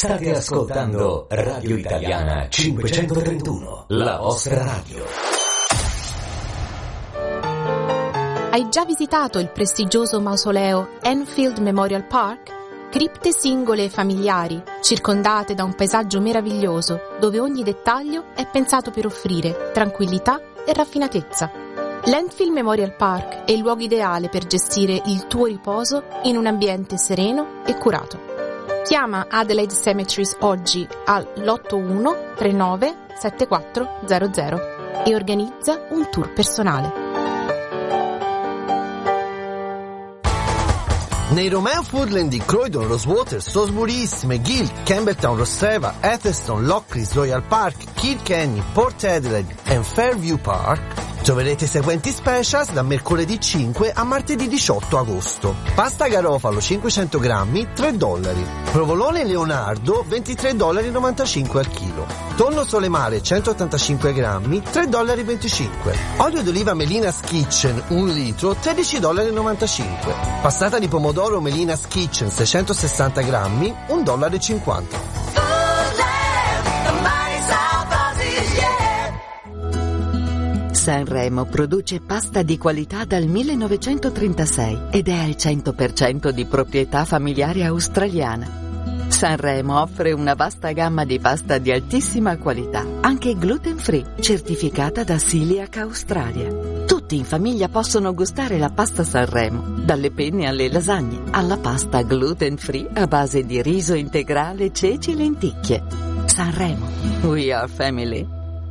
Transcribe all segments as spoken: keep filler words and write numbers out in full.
State ascoltando Radio Italiana cinquecentotrentuno, la vostra radio. Hai già visitato il prestigioso mausoleo Enfield Memorial Park? Cripte singole e familiari, circondate da un paesaggio meraviglioso, dove ogni dettaglio è pensato per offrire tranquillità e raffinatezza. L'Enfield Memorial Park è il luogo ideale per gestire il tuo riposo in un ambiente sereno e curato. Chiama Adelaide Cemeteries oggi all'otto uno tre nove sette quattro zero zero e organizza un tour personale. Nei Romeo Foodland di Croydon, Rosewater, Salisbury East, McGill, Campbelltown, Rostreva, Atherstone, Lockleys, Royal Park, Kilkenny, Port Adelaide e Fairview Park troverete i seguenti specials da mercoledì cinque a martedì diciotto agosto. Pasta garofalo cinquecento grammi, tre dollari. Provolone Leonardo, ventitré dollari e novantacinque al chilo. Tonno Sole Mare centottantacinque grammi, tre dollari e venticinque. Olio d'oliva Melina's Kitchen, un litro, tredici dollari e novantacinque. Passata di pomodoro Melina's Kitchen, seicentosessanta grammi, un dollaro e cinquanta. Sanremo produce pasta di qualità dal millenovecentotrentasei ed è al cento per cento di proprietà familiare australiana. Sanremo offre una vasta gamma di pasta di altissima qualità, anche gluten free, certificata da Celiac Australia. Tutti in famiglia possono gustare la pasta Sanremo, dalle penne alle lasagne, alla pasta gluten free a base di riso integrale, ceci e lenticchie. Sanremo, we are family.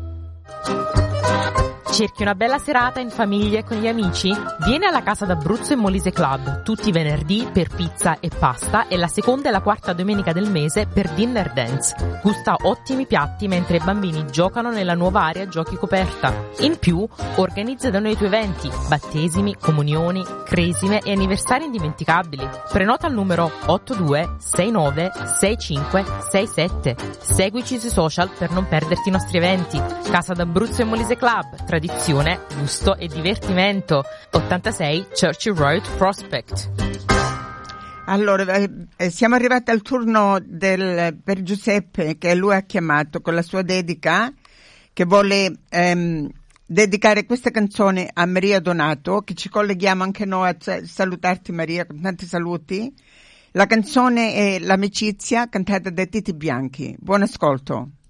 Cerchi una bella serata in famiglia e con gli amici? Vieni alla Casa d'Abruzzo e Molise Club, tutti i venerdì per pizza e pasta e la seconda e la quarta domenica del mese per dinner dance. Gusta ottimi piatti mentre i bambini giocano nella nuova area giochi coperta. In più, organizza da noi i tuoi eventi, battesimi, comunioni, cresime e anniversari indimenticabili. Prenota al numero otto due sei nove sei cinque sei sette. Seguici sui social per non perderti i nostri eventi. Casa d'Abruzzo e Molise Club, tradizione, gusto e divertimento. ottantasei Churchill Road, Prospect. Allora, eh, siamo arrivati al turno del, per Giuseppe, che lui ha chiamato con la sua dedica, che vuole ehm, dedicare questa canzone a Maria Donato, che ci colleghiamo anche noi a salutarti, Maria, con tanti saluti. La canzone è L'amicizia, cantata da Titi Bianchi. Buon ascolto.